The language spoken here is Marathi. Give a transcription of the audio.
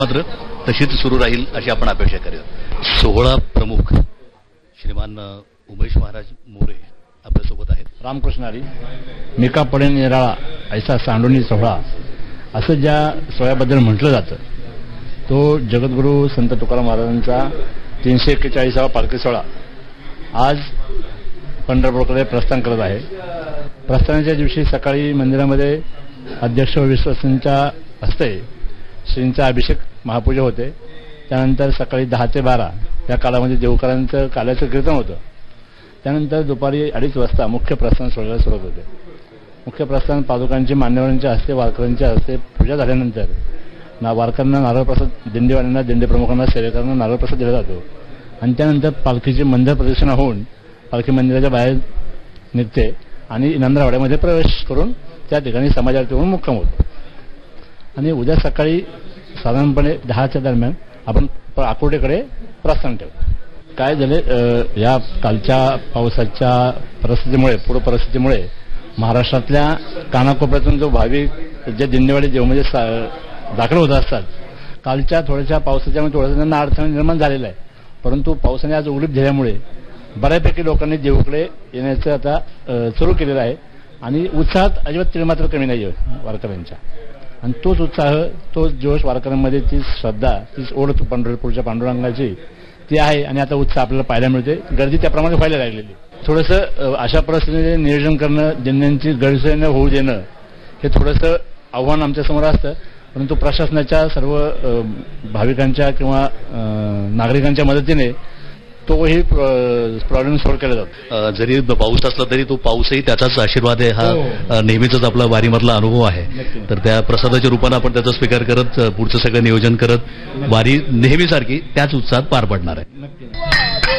मात्र तशीच सुरू राहील अशी आपण अपेक्षा करूया। सोहळा प्रमुख श्रीमान उमेश महाराज मोरे आपल्यासोबत आहेत। रामकृष्ण हरी मिका पडे निराळा ऐसा सांडोनी सोहळा असं ज्या सोहळ्याबद्दल म्हटलं जातं तो जगद्गुरू संत तुकाराम महाराजांचा 341वा पालखी सोहळा आज पंढरपूरकडे प्रस्थान करत आहे। प्रस्थानाच्या दिवशी सकाळी मंदिरामध्ये अध्यक्ष विश्वसंच्या हस्ते श्रींचा अभिषेक महापूजा होते। त्यानंतर सकाळी 10 ते 12 या काळामध्ये देवकरांचं काल्याचं कीर्तन होतं। त्यानंतर दुपारी 2:30 वाजता मुख्य प्रस्थान सोहळ्याला सुरुवात होते। मुख्य प्रस्थान पादुकांची मान्यवरांच्या हस्ते वारकऱ्यांच्या हस्ते पूजा झाल्यानंतर वारकऱ्यांना नारळ प्रसाद, दिंडीवाल्यांना, दिंडी प्रमुखांना, सेवेकरांना नारळ प्रसाद दिला जातो आणि त्यानंतर पालखीचे मंदिर प्रदक्षिण होऊन पालखी मंदिराच्या बाहेर निघते आणि इनामदारवाड्यामध्ये प्रवेश करून त्या ठिकाणी समाजार्थी होऊन मुक्काम होतो आणि उद्या सकाळी साधारणपणे 10च्या दरम्यान आपण आकुर्डीकडे प्रस्थान ठेवतो। काय झाले या कालच्या पावसाच्या परिस्थितीमुळे, पूर परिस्थितीमुळे महाराष्ट्रातल्या कानाकोपऱ्यातून जो भाविक जे दिंडीवाडी देवमध्ये दाखल होत असतात, कालच्या थोड्याशा पावसाच्यामुळे थोडासा त्यांना अडचण निर्माण झालेला आहे। परंतु पावसाने आज उघडीप झाल्यामुळे बऱ्यापैकी लोकांनी देऊकडे येण्याचं आता सुरू केलेलं आहे आणि उत्साहात अजिबात मात्र कमी नाही आहे वारकऱ्यांच्या। आणि तोच उत्साह, तोच जोश वारकऱ्यांमध्ये, ती श्रद्धा, तीच ओढ पंढरपूरच्या पांडुरंगाची ती आहे आणि आता उत्साह आपल्याला पाहायला मिळते। गर्दी त्याप्रमाणे व्हायला लागलेली। थोडंसं अशा परिस्थितीमध्ये नियोजन करणं, दिंड्यांची गैरसोय न होऊ देणं हे थोडंसं आव्हान आमच्यासमोर असतं। परंतु प्रशासनाच्या सर्व भाविकांच्या किंवा नागरिकांच्या मदतीने तोही प्रॉब्लेम सॉल्व्ह केला जातो। जरी पाऊस असला तरी तो पाऊसही त्याचाच आशीर्वाद आहे, हा नेहमीच आपला वारीमधला अनुभव आहे। तर त्या प्रसादाच्या रूपानं आपण त्याचा स्वीकार करत पुढचं सगळं नियोजन करत वारी नेहमीसारखी त्याच उत्साहात पार पडणार आहे।